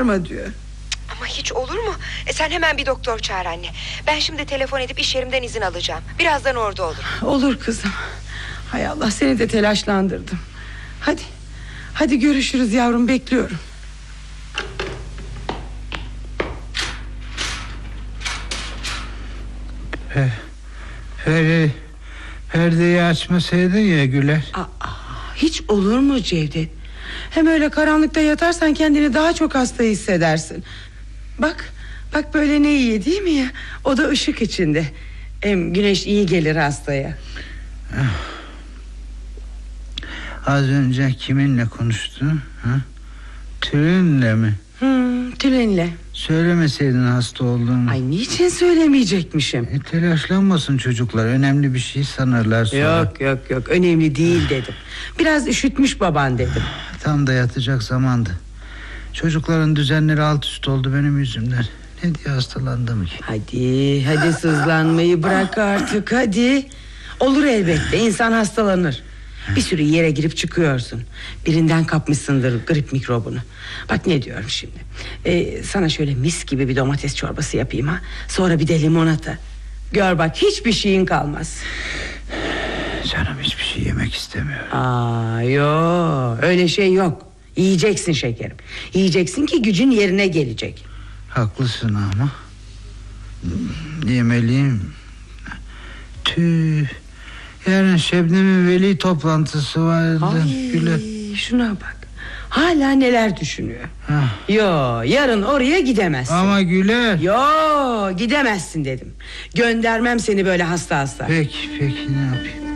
çağırma diyor. Ama hiç olur mu? Sen hemen bir doktor çağır anne. Ben şimdi telefon edip iş yerimden izin alacağım. Birazdan orada olurum. Olur kızım. Hay Allah, seni de telaşlandırdım. Hadi görüşürüz yavrum, bekliyorum. Perdeyi açmasaydın ya Güler. Hiç olur mu Cevdet? Hem öyle karanlıkta yatarsan kendini daha çok hasta hissedersin. Bak böyle ne iyi değil mi ya? O da ışık içinde. Hem güneş iyi gelir hastaya. Az önce kiminle konuştun? Tülin'le mi? Tülin'le. Söylemeseydin hasta olduğunu. Ay, niçin söylemeyecekmişim? Telaşlanmasın çocuklar, önemli bir şey sanırlar sonra. Yok, önemli değil dedim. Biraz üşütmüş baban dedim. Tam da yatacak zamandı. Çocukların düzenleri alt üst oldu benim yüzümden. Ne diye hastalandım ki? Hadi sızlanmayı bırak artık, hadi. Olur elbette, insan hastalanır. Bir sürü yere girip çıkıyorsun. Birinden kapmışsındır grip mikrobunu. Bak ne diyorum şimdi. Sana şöyle mis gibi bir domates çorbası yapayım ha. Sonra bir de limonata. Gör bak, hiçbir şeyin kalmaz. Canım hiçbir şey yemek istemiyor. Yok, öyle şey yok. Yiyeceksin şekerim. Yiyeceksin ki gücün yerine gelecek. Haklısın ama. Yemeliyim. Tüh. Yarın Şebnem'in veli toplantısı vardı. Güle. Şuna bak. Hala neler düşünüyor. Yo, yarın oraya gidemezsin. Ama Güler. Yo, gidemezsin dedim. Göndermem seni böyle hasta. Peki ne yapayım?